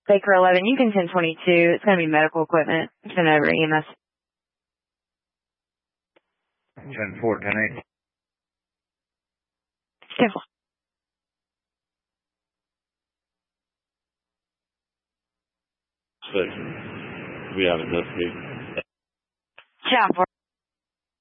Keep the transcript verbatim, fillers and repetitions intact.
Baker eleven, you can ten twenty-two. It's going to be medical equipment. Send over E M S. ten four, ten eight. ten four. Six. We have it this week. ten four.